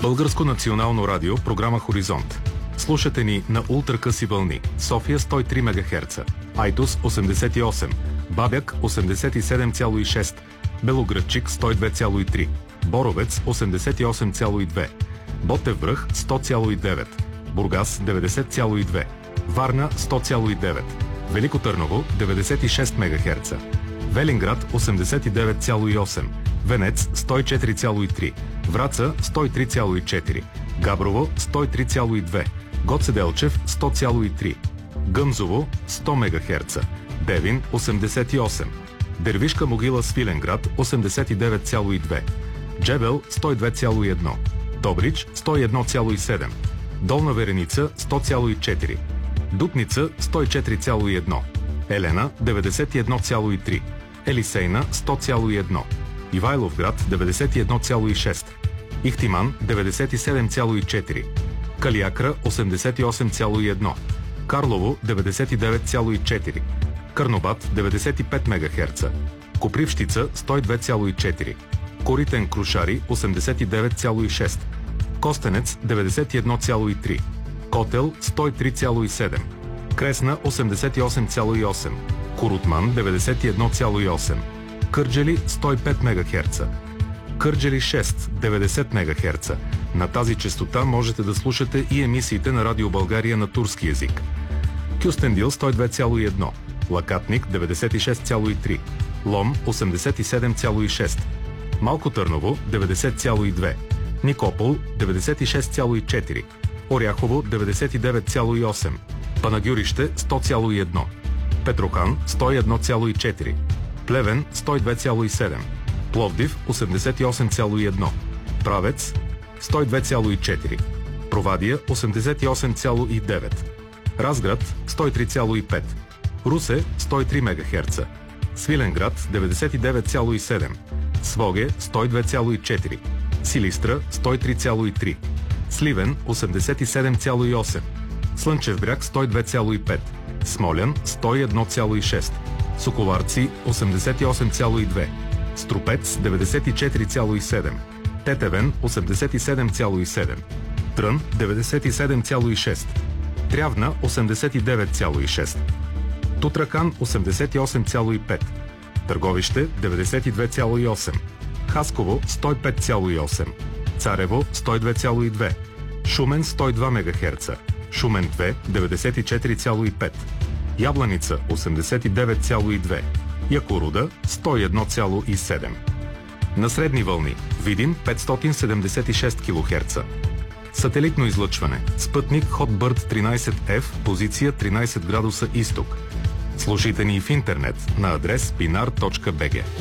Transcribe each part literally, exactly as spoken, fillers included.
Българско национално радио, програма Хоризонт. Слушате ни на ултракъси вълни. София сто и три мегахерца, Айтос осемдесет и осем, Бабяк осемдесет и седем цяло и шест, Белоградчик сто и две цяло и три, Боровец осемдесет и осем цяло и две, Ботев връх сто цяло и девет, Бургас деветдесет цяло и две, Варна сто цяло и девет, Велико Търново деветдесет и шест мегахерца, Велинград осемдесет и девет цяло и осем, Венец сто и четири цяло и три, Враца сто и три цяло и четири, Габрово сто и три цяло и две, Гоце Делчев сто цяло и три, Гъмзово сто мегахерца, Девин осемдесет и осем, Дервишка могила Свиленград осемдесет и девет цяло и две, Джебел сто и две цяло и едно, Добрич сто и едно цяло и седем, Долна Вереница сто цяло и четири, Дупница сто и четири цяло и едно, Елена деветдесет и едно цяло и три, Елисейна сто цяло и едно, Ивайловград деветдесет и едно цяло и шест, Ихтиман деветдесет и седем цяло и четири, Калиакра осемдесет и осем цяло и едно, Карлово деветдесет и девет цяло и четири, Карнобат деветдесет и пет мегахерца, Копривщица сто и две цяло и четири, Коритен Крушари осемдесет и девет цяло и шест, Костенец деветдесет и едно цяло и три, Котел сто и три цяло и седем, Кресна осемдесет и осем цяло и осем, Корутман деветдесет и едно цяло и осем, Кърджали сто и пет мегахерца, Кърджали шест деветдесет мегахерца. На тази честота можете да слушате и емисиите на Радио България на турски език. Кюстендил сто и две цяло и едно, Лакатник деветдесет и шест цяло и три, Лом осемдесет и седем цяло и шест, Малко Търново деветдесет цяло и две, Никопол деветдесет и шест цяло и четири, Оряхово деветдесет и девет цяло и осем, Панагюрище сто цяло и едно, Петрохан сто и едно цяло и четири, Плевен сто и две цяло и седем, Пловдив осемдесет и осем цяло и едно, Правец сто и две цяло и четири, Провадия осемдесет и осем цяло и девет, Разград сто и три цяло и пет, Русе сто и три мегахерца, Свиленград деветдесет и девет цяло и седем, Своге сто и две цяло и четири, Силистра сто и три цяло и три, Сливен осемдесет и седем цяло и осем, Слънчев бряг сто и две цяло и пет, Смолян сто и едно цяло и шест, Соколарци осемдесет и осем цяло и две, Струпец деветдесет и четири цяло и седем, Тетевен осемдесет и седем цяло и седем, Трън деветдесет и седем цяло и шест, Трявна осемдесет и девет цяло и шест, Тутракан осемдесет и осем цяло и пет, Търговище деветдесет и две цяло и осем, Хасково сто и пет цяло и осем, Царево сто и две цяло и две, Шумен сто и два мегахерца, Шумен две деветдесет и четири цяло и пет, Ябланица осемдесет и девет цяло и две, Якоруда сто и едно цяло и седем. На средни вълни Видин петстотин седемдесет и шест килохерца. Сателитно излъчване. Спътник Хотбърд тринайсет еф, позиция тринайсет градуса изток. Слушайте ни в интернет на адрес пинар точка би джи.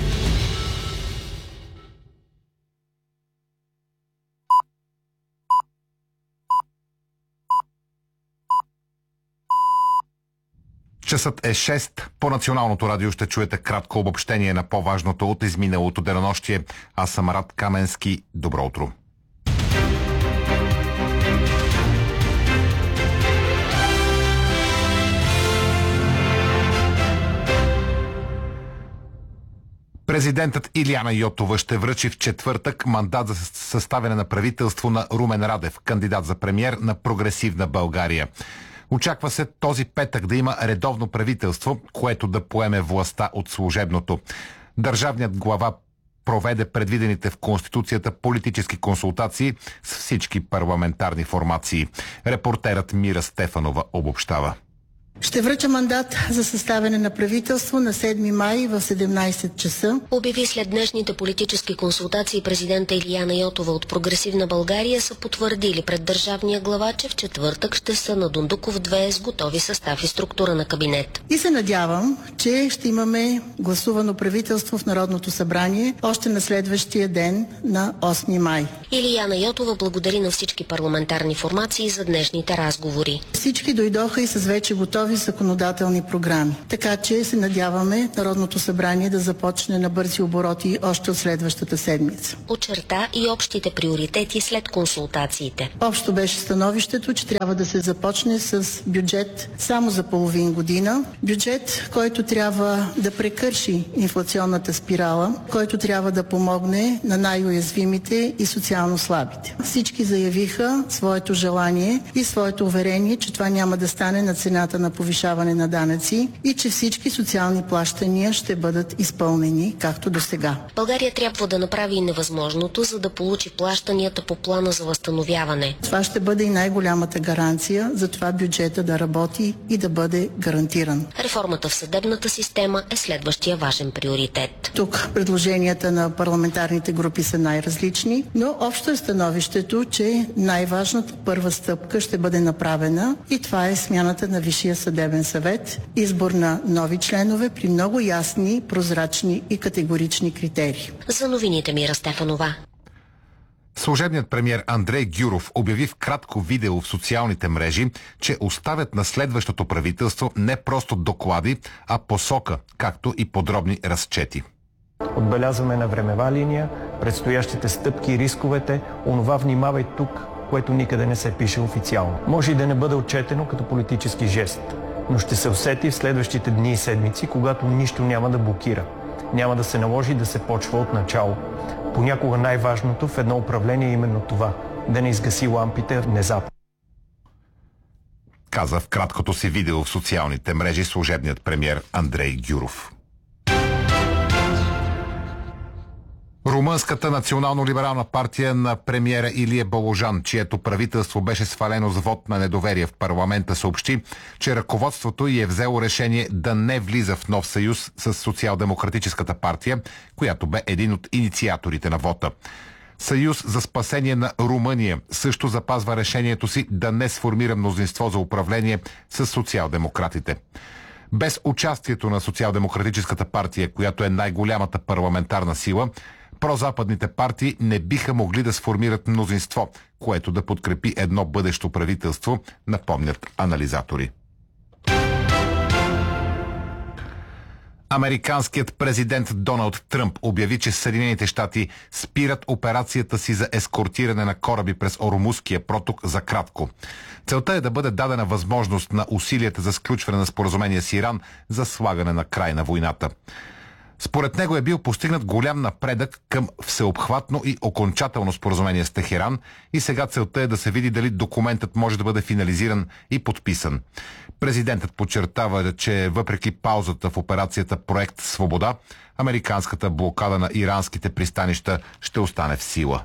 Часът е шест. По Националното радио ще чуете кратко обобщение на по-важното от изминалото денонощие. Аз съм Рад Каменски. Добро утро. Президентът Илияна Йотова ще връчи в четвъртък мандат за съставяне на правителство на Румен Радев, кандидат за премиер на Прогресивна България. Очаква се този петък да има редовно правителство, което да поеме властта от служебното. Държавният глава проведе предвидените в Конституцията политически консултации с всички парламентарни формации. Репортерът Мира Стефанова обобщава. Ще връча мандат за съставяне на правителство на седми май в седемнайсет часа. Обяви след днешните политически консултации президента Илияна Йотова от Прогресивна България са потвърдили пред държавния глава, че в четвъртък ще са на Дондуков две с готови състав и структура на кабинет. И се надявам, че ще имаме гласувано правителство в Народното събрание още на следващия ден на осми май. Илияна Йотова благодари на всички парламентарни формации за днешните разговори. Всички дойдоха и с вече готови законодателни програми. Така че се надяваме Народното събрание да започне на бързи обороти още от следващата седмица. Очерта и общите приоритети след консултациите. Общо беше становището, че трябва да се започне с бюджет само за половин година. Бюджет, който трябва да прекърши инфлационната спирала, който трябва да помогне на най-уязвимите и социално социално слабите. Всички заявиха своето желание и своето уверение, че това няма да стане на цената на повишаване на данъци и че всички социални плащания ще бъдат изпълнени, както до сега. България трябва да направи и невъзможното, за да получи плащанията по плана за възстановяване. Това ще бъде и най-голямата гаранция за това бюджета да работи и да бъде гарантиран. Реформата в съдебната система е следващия важен приоритет. Тук предложенията на парламентарните групи са най-различни, но общо е становището, че най-важната първа стъпка ще бъде направена и това е смяната на Висшия съдебен съвет, избор на нови членове при много ясни, прозрачни и категорични критерии. За новините Мира Стефанова. Служебният премиер Андрей Гюров обяви в кратко видео в социалните мрежи, че оставят на следващото правителство не просто доклади, а посока, както и подробни разчети. Отбелязваме на времева линия предстоящите стъпки и рисковете, онова внимавай тук, което никъде не се пише официално. Може и да не бъде отчетено като политически жест, но ще се усети в следващите дни и седмици, когато нищо няма да блокира. Няма да се наложи да се почва от начало. Понякога най-важното в едно управление е именно това – да не изгаси лампите внезапно. Каза в краткото си видео в социалните мрежи служебният премиер Андрей Гюров. Румънската национално-либерална партия на премиера Илия Боложан, чието правителство беше свалено с вод на недоверие в парламента, съобщи, че ръководството й е взело решение да не влиза в нов съюз с Социал-демократическата партия, която бе един от инициаторите на вота. Съюз за спасение на Румъния също запазва решението си да не сформира мнозинство за управление с социал-демократите. Без участието на Социал-демократическата партия, която е най-голямата парламентарна сила, прозападните партии не биха могли да сформират мнозинство, което да подкрепи едно бъдещо правителство, напомнят анализатори. Американският президент Доналд Тръмп обяви, че Съединените щати спират операцията си за ескортиране на кораби през Ормузския проток за кратко. Целта е да бъде дадена възможност на усилията за сключване на споразумение с Иран за слагане на край на войната. Според него е бил постигнат голям напредък към всеобхватно и окончателно споразумение с Техеран и сега целта е да се види дали документът може да бъде финализиран и подписан. Президентът подчертава, че въпреки паузата в операцията Проект Свобода, американската блокада на иранските пристанища ще остане в сила.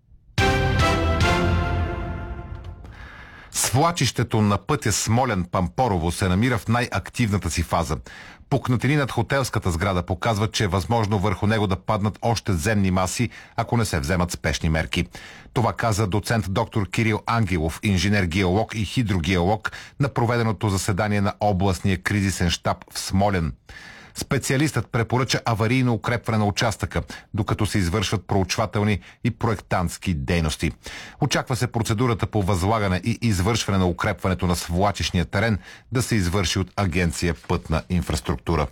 Свлачището на пътя Смолян-Пампорово се намира в най-активната си фаза. Пукнатини над хотелската сграда показват, че е възможно върху него да паднат още земни маси, ако не се вземат спешни мерки. Това каза доцент доктор Кирил Ангелов, инженер-геолог и хидрогеолог на проведеното заседание на областния кризисен щаб в Смолян. Специалистът препоръча аварийно укрепване на участъка, докато се извършват проучвателни и проектантски дейности. Очаква се процедурата по възлагане и извършване на укрепването на свлачищния терен да се извърши от Агенция Пътна инфраструктура.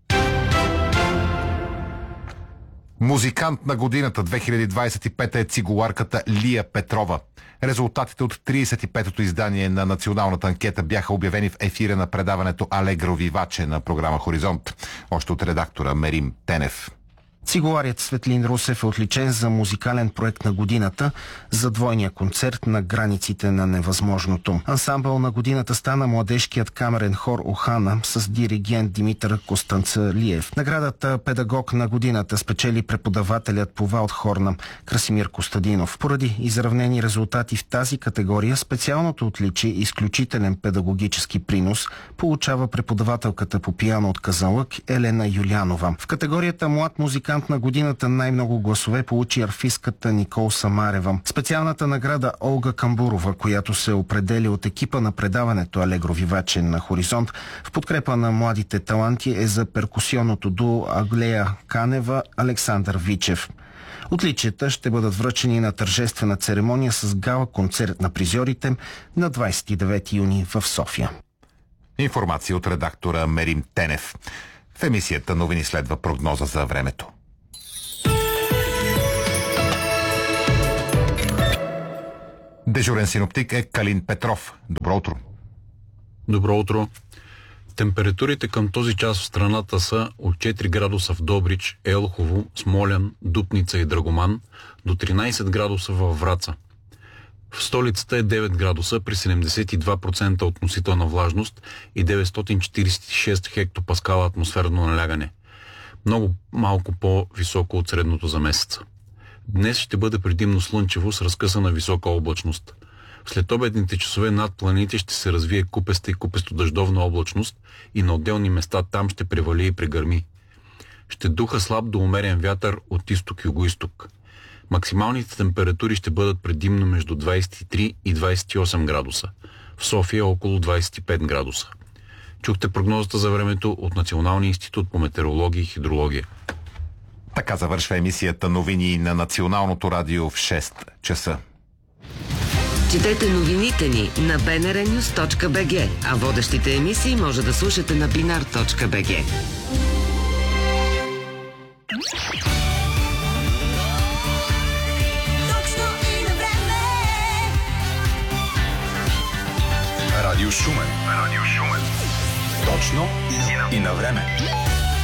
Музикант на годината две хиляди двадесет и пета е цигуларката Лия Петрова. Резултатите от тридесет и петото издание на националната анкета бяха обявени в ефира на предаването Алегро Виваче на програма Хоризонт. Още от редактора Мерим Тенев. Цигуларят Светлин Русев е отличен за музикален проект на годината за двойния концерт на границите на невъзможното. Ансамбъл на годината стана младежкият камерен хор Охана с диригент Димитър Костанцалиев. Наградата педагог на годината спечели преподавателят по валдхорна Красимир Костадинов. Поради изравнени резултати в тази категория, специалното отличие изключителен педагогически принос получава преподавателката по пиано от Казанлък Елена Юлянова. В категорията млад музикант на годината най-много гласове получи арфистката Никол Самарева. Специалната награда Олга Камбурова, която се определя от екипа на предаването Алегро Виваче на Хоризонт в подкрепа на младите таланти, е за перкусионното дуо Аглея Канева Александър Вичев. Отличията ще бъдат връчени на тържествена церемония с гала концерт на призьорите на двадесет и девети юни в София. Информация от редактора Мерим Тенев. В емисията новини следва прогноза за времето. Дежурен синоптик е Калин Петров. Добро утро. Добро утро. Температурите към този час в страната са от четири градуса в Добрич, Елхово, Смолян, Дупница и Драгоман до тринайсет градуса във Враца. В столицата е девет градуса при седемдесет и два процента относителна влажност и деветстотин четирийсет и шест хектопаскала атмосферно налягане. Много малко по-високо от средното за месеца. Днес ще бъде предимно слънчево с разкъсана висока облачност. В следобедните часове над планините ще се развие купеста и купесто-дъждовна облачност и на отделни места там ще превали и прегърми. Ще духа слаб до умерен вятър от изток-югоизток. Максималните температури ще бъдат предимно между двайсет и три и двайсет и осем градуса. В София около двайсет и пет градуса. Чухте прогнозата за времето от Националния институт по метеорология и хидрология. Така завършва емисията новини на Националното радио в шест часа. Четете новините ни на би ен ар нюс точка би джи, а водещите емисии може да слушате на бинар точка би джи. Радио Шумен. Радио Шумен. Точно и на време.